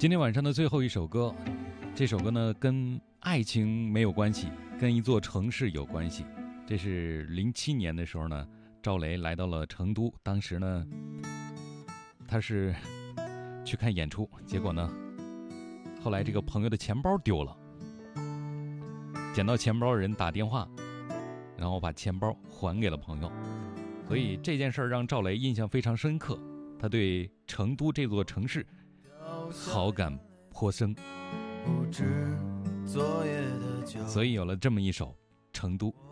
今天晚上的最后一首歌，这首歌呢跟爱情没有关系，跟一座城市有关系。这是07年的时候呢，赵雷来到了成都，当时呢他是去看演出，结果呢后来这个朋友的钱包丢了，捡到钱包的人打电话，然后把钱包还给了朋友，所以这件事让赵雷印象非常深刻，他对成都这座城市好感颇深，所以有了这么一首《成都》。